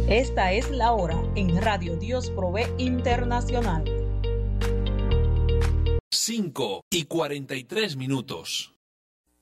Esta es la hora en Radio Dios Provee Internacional. 5:43.